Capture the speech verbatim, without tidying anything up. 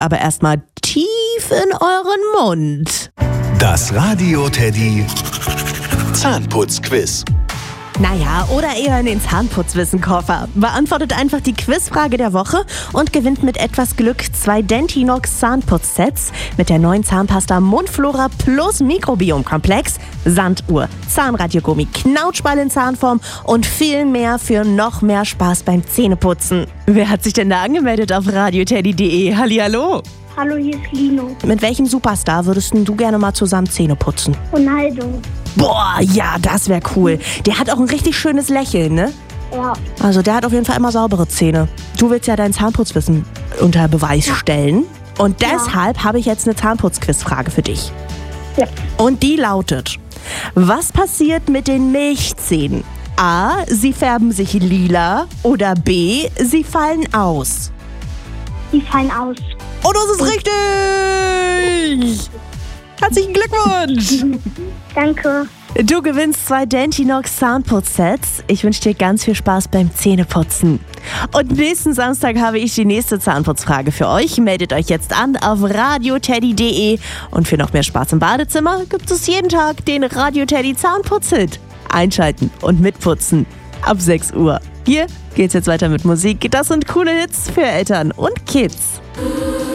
Aber erstmal tief in euren Mund. Das Radio Teddy Zahnputzquiz. Naja, oder eher in den Zahnputzwissenkoffer. Beantwortet einfach die Quizfrage der Woche und gewinnt mit etwas Glück zwei Dentinox Zahnputzsets mit der neuen Zahnpasta Mundflora plus Mikrobiomkomplex, Sanduhr, Zahnradiogummi, Knautschball in Zahnform und viel mehr für noch mehr Spaß beim Zähneputzen. Wer hat sich denn da angemeldet auf radioteddy punkt de? Hallihallo! Hallo, hier ist Lino. Mit welchem Superstar würdest du gerne mal zusammen Zähne putzen? Ronaldo. Boah, ja, das wäre cool. Der hat auch ein richtig schönes Lächeln, ne? Ja. Also der hat auf jeden Fall immer saubere Zähne. Du willst ja dein Zahnputzwissen unter Beweis stellen. Und deshalb ja. habe ich jetzt eine Zahnputzquizfrage für dich. Ja. Und die lautet: Was passiert mit den Milchzähnen? A. Sie färben sich lila. Oder B. Sie fallen aus. Die fallen aus. Und das ist richtig! Herzlichen Glückwunsch! Danke. Du gewinnst zwei Dentinox Zahnputzsets. Ich wünsche dir ganz viel Spaß beim Zähneputzen. Und nächsten Samstag habe ich die nächste Zahnputzfrage für euch. Meldet euch jetzt an auf radioteddy punkt de. Und für noch mehr Spaß im Badezimmer gibt es jeden Tag den Radio Teddy Zahnputzhit. Einschalten und mitputzen. Ab sechs Uhr. Hier geht's jetzt weiter mit Musik. Das sind coole Hits für Eltern und Kids.